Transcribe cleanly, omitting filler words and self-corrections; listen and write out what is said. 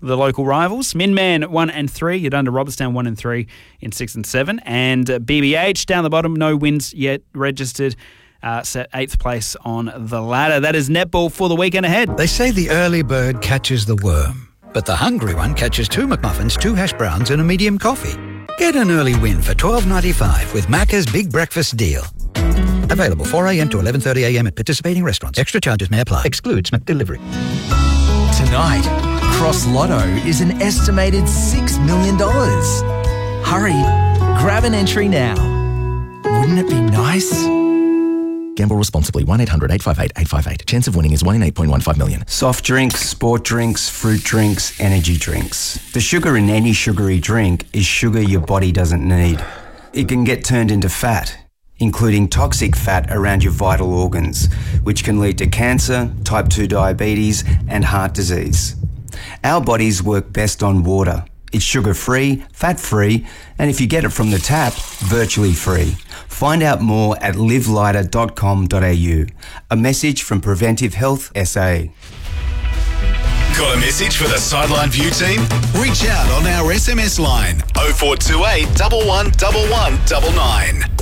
the local rivals. Minman 1 and 3. Yadunda Robertstown 1 and 3 in 6 and 7. And BBH down the bottom, no wins yet registered. Set 8th place on the ladder. That is netball for the weekend ahead. They say the early bird catches the worm, but the hungry one catches 2 McMuffins, 2 hash browns and a medium coffee. Get an early win for $12.95 with Macca's Big Breakfast Deal. Available 4 a.m. to 11:30 a.m. at participating restaurants. Extra charges may apply. Excludes McDelivery. Tonight, Cross Lotto is an estimated $6 million. Hurry, grab an entry now. Wouldn't it be nice? Gamble responsibly. 1-800-858-858. Chance of winning is 1 in 8.15 million. Soft drinks, sport drinks, fruit drinks, energy drinks. The sugar in any sugary drink is sugar your body doesn't need. It can get turned into fat, including toxic fat around your vital organs, which can lead to cancer, type 2 diabetes, and heart disease. Our bodies work best on water. It's sugar-free, fat-free, and if you get it from the tap, virtually free. Find out more at livelighter.com.au. A message from Preventive Health SA. Got a message for the Sideline View team? Reach out on our SMS line 0428 11 11 99.